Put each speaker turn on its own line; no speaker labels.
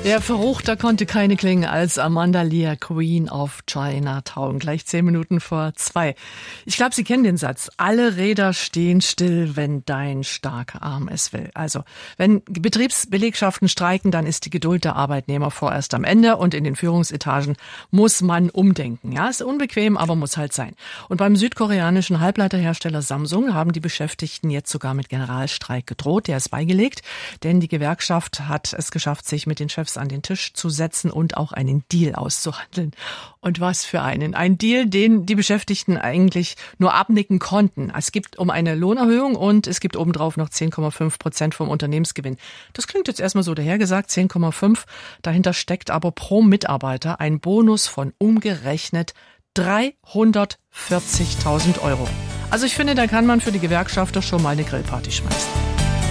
Ja, verruchter konnte keine klingen als Amanda Lear, Queen of Chinatown. Gleich 10 Minuten vor 2. Ich glaube, Sie kennen den Satz. Alle Räder stehen still, wenn dein starker Arm es will. Also, wenn Betriebsbelegschaften streiken, dann ist die Geduld der Arbeitnehmer vorerst am Ende und in den Führungsetagen muss man umdenken. Ja, ist unbequem, aber muss halt sein. Und beim südkoreanischen Halbleiterhersteller Samsung haben die Beschäftigten jetzt sogar mit Generalstreik gedroht. Der ist beigelegt, denn die Gewerkschaft hat es geschafft, sich mit den Chefs an den Tisch zu setzen und auch einen Deal auszuhandeln. Und was für einen. Ein Deal, den die Beschäftigten eigentlich nur abnicken konnten. Es gibt um eine Lohnerhöhung und es gibt obendrauf noch 10,5% vom Unternehmensgewinn. Das klingt jetzt erstmal so dahergesagt, 10,5. Dahinter steckt aber pro Mitarbeiter ein Bonus von umgerechnet 340.000 Euro. Also ich finde, da kann man für die Gewerkschafter schon mal eine Grillparty schmeißen.